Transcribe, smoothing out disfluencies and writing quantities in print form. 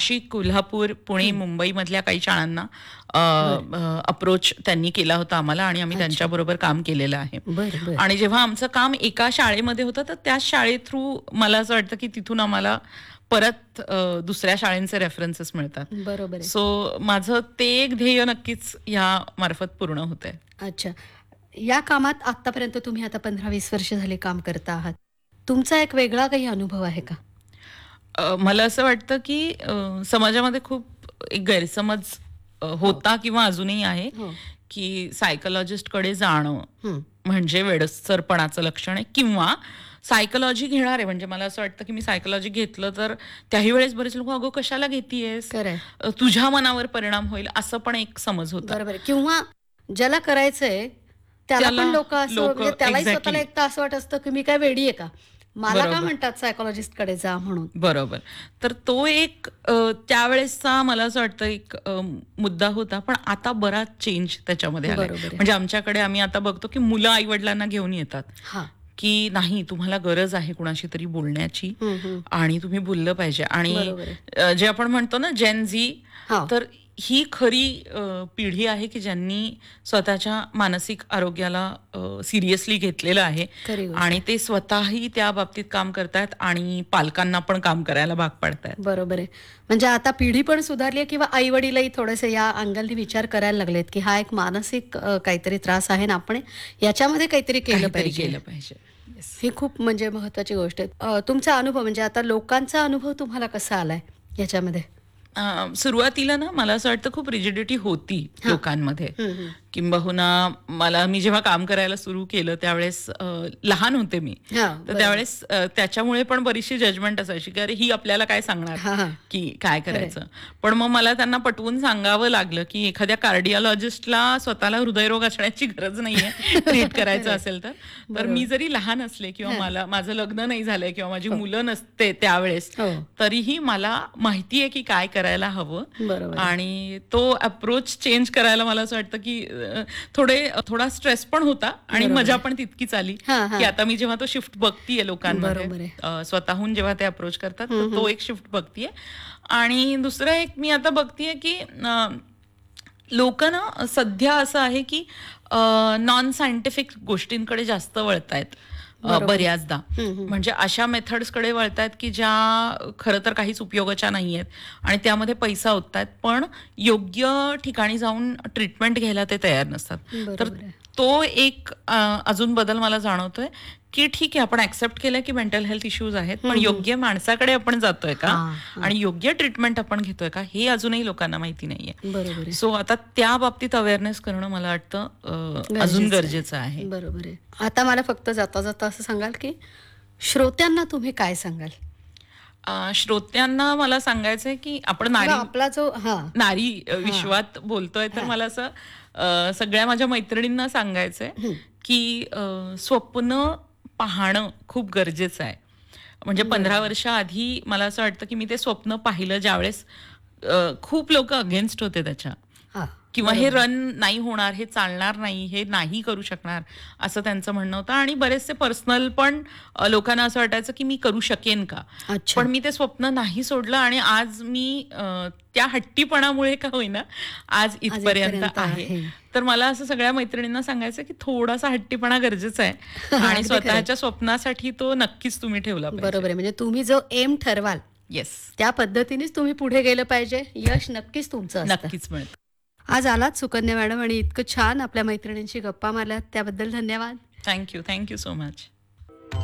नाशिक, कोल्हापूर, पुणे, मुंबईमधल्या काही शाळांना अप्रोच त्यांनी केला होता आम्हाला आणि आम्ही त्यांच्याबरोबर काम केलेलं आहे. बरं. आणि जेव्हा आमचं काम एका शाळेमध्ये होतं तर त्या शाळे थ्रू मला असं वाटतं की तिथून आम्हाला परत दुसऱ्या शाळेंचे रेफरन्सेस मिळतात. बरोबर आहे. सो माझं ते एक ध्येय नक्कीच ह्या मार्फत पूर्ण होतंय. अच्छा. या कामात आतापर्यंत तुम्ही आता 15-20 वर्ष झाली काम करता आहात. तुमचा एक वेगळा काही अनुभव आहे का? मला असं वाटतं की समाजामध्ये खूप एक गैरसमज होता किंवा अजूनही आहे हो. की सायकोलॉजिस्टकडे जाणं हं. म्हणजे वेडसरपणाचं लक्षण आहे किंवा सायकोलॉजी घेणार आहे म्हणजे मला असं वाटतं की मी सायकोलॉजी घेतलं तर त्याही वेळेस बरेच लोक अगो कशाला घेतीयेस, खरंय. तुझ्या मनावर परिणाम होईल असं पण एक समज होता. बरोबर आहे. किंवा ज्याला करायचंय त्याला पण लोक असं लोक म्हणजे त्यालाही एक्झॅक्टली स्वतःला एकटं असं वाटत असतं की मी काय वेडी आहे का? मला का बरोबर म्हणतात सायकोलॉजिस्टकडे जा म्हणून? बरोबर. तर तो एक त्यावेळेसचा मला असं वाटतं एक मुद्दा होता. पण आता बराच चेंज त्याच्यामध्ये आलाय. बरोबर आहे. म्हणजे आमच्याकडे आम्ही आता बघतो की मुलं आई-वडिलांना घेऊन येतात, हां. की नाही तुम्हाला गरज आहे कुणाशी तरी बोलण्याची हं. आणि तुम्ही बोललं पाहिजे. आणि बरोबर आहे. जे आपण म्हणतो ना जेन झी, हां. तर ही खरी पिढी आहे की ज्यांनी स्वतःच्या मानसिक आरोग्याला सिरियसली घेतलेलं आहे खरी गोष्ट आणि आहे. ते स्वतःही त्या बाबतीत काम करतायत आणि पालकांना पण काम करायला भाग पाडतायत. बरोबर आहे. म्हणजे आता पिढी पण सुधारली आहे किंवा आई-वडीलही थोडेसे या अँगलने विचार करायला लागलेत, की हा एक मानसिक काहीतरी त्रास आहे आणि आपण याच्यामध्ये काहीतरी केलं काहीतरी पाहिजे. केलं पाहिजे. Yes. ही खूप म्हणजे महत्त्वाची गोष्ट आहे. तुमचा अनुभव म्हणजे आता लोकांचा अनुभव तुम्हाला कसा आलाय याच्यामध्ये? सुरुवातीला ना मला असं वाटतं खूप रिजिडिटी होती हां. लोकांमध्ये. हं. किंबहुना मी जेव्हा काम करायला सुरू केलं त्यावेळेस लहान होते मी. हां, तर बरोबर. त्यावेळेस त्याच्यामुळे पण बरीचशी जजमेंट असायची की अरे ही आपल्याला काय सांगणार हां. की काय करायचं. पण मग मला त्यांना पटवून सांगावं लागलं की एखाद्या कार्डिओलॉजिस्टला स्वतःला हृदयरोग असण्याची गरज नाहीये ट्रीट करायचं असेल तर. तर बरोबर. मी जरी लहान असले किंवा माझं लग्न नाही झालंय किंवा माझी मुलं नसते त्यावेळेस, हो. तरीही मला माहिती आहे की काय करायला हवं. बरोबर आहे. आणि तो अप्रोच चेंज करायला मला असं वाटतं की थोडा स्ट्रेस पण होता आणि बरोबर मजा आहे. पण तितकीच आली हां. की आता मी जेव्हा तो शिफ्ट बघतीये बरोबर लोकांमध्ये, आहे. स्वतःहून जेव्हा ते अप्रोच करतात तर तो एक शिफ्ट बघतीये. आणि दुसरं एक मी आता बघतीये की लोक ना सध्या असं आहे की नॉन सायंटिफिक गोष्टींकडे जास्त वळतायत बरोबर. बऱ्याचदा. हं. म्हणजे अशा मेथड्सकडे वळतायत की ज्या खरं तर काहीच उपयोगाच्या नाही आहेत आणि त्यामध्ये पैसा ओततायत पण योग्य ठिकाणी जाऊन ट्रीटमेंट घ्यायला ते तयार नसतात. तर बरोबर आहे. तो एक अजून बदल मला जाणवतोय की ठीक आहे आपण ऍक्सेप्ट केलं की मेंटल हेल्थ इश्यूज आहेत पण योग्य माणसाकडे आपण जातोय का हां. आणि योग्य ट्रीटमेंट आपण घेतोय का हे अजूनही लोकांना माहिती नाहीये. बरोबर आहे. सो आता त्या बाबतीत अवेअरनेस करणं मला वाटतं अजून गरजेचं आहे. बरोबर आहे. आता मला फक्त जाता असं सांगाल की श्रोत्यांना तुम्ही काय सांगाल? श्रोत्यांना मला सांगायचंय की आपण किंवा नारी आपला जो नारी विश्वात बोलतोय तर मला असं सगळ्या माझ्या मैत्रिणींना सांगायचंय की स्वप्न पाहणं खूप गरजेचं आहे. म्हणजे 15 वर्षाआधी मला असं वाटतं की मी ते स्वप्न पाहिलं ज्यावेळेस खूप लोक अगेन्स्ट होते त्याच्या हां. किंवा हे रन नाही होणार, हे चालणार नाही, हे नाही करू शकणार असं त्यांचं म्हणणं होतं. आणि बरेचसे पर्सनल पण लोकांना असं वाटायचं की मी करू शकेन का. अच्छा. पण मी ते स्वप्न नाही सोडलं आणि आज मी त्या हट्टीपणामुळे का होईना आज इथपर्यंत आहे. तर मला असं सगळ्या मैत्रिणींना सांगायचं की थोडासा हट्टीपणा गरजेचा आहे आणि अगदी खरं आहे. स्वतःच्या स्वप्नासाठी तो नक्कीच तुम्ही ठेवला पाहिजे. बरोबर आहे. म्हणजे तुम्ही जो एम ठरवाल येस, त्या पद्धतीनेच तुम्ही पुढे गेलं पाहिजे. यश नक्कीच तुमचं असतं. नक्कीच मिळतं. आज आलात सुकन्या मॅडम आणि इतकं छान आपल्या मैत्रिणींशी गप्पा मारल्यात त्याबद्दल धन्यवाद. Thank you so much.